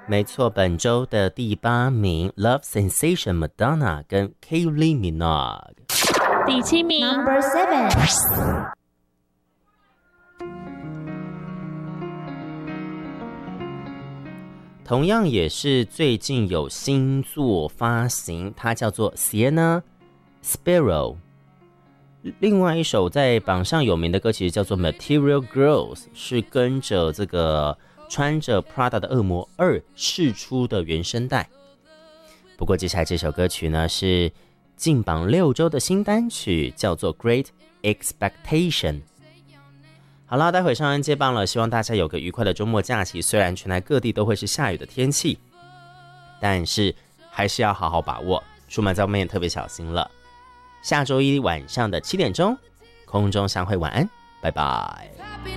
没错，本周的第8名 Love Sensation Madonna 跟 Kylie Minogue。 第7名 Number 7。 同样也是最近有新作发行，它叫做 Sienna Sparrow。另外一首在榜上有名的歌其实叫做 Material Girls， 是跟着这个穿着 Prada 的恶魔2释出的原声带。不过接下来这首歌曲呢是进榜6周的新单曲，叫做 Great Expectation。好了，待会上恩接棒了，希望大家有个愉快的周末假期。虽然全台各地都会是下雨的天气，但是还是要好好把握，出门在外面也特别小心了。下周一晚上的7点钟空中相会，晚安，拜拜。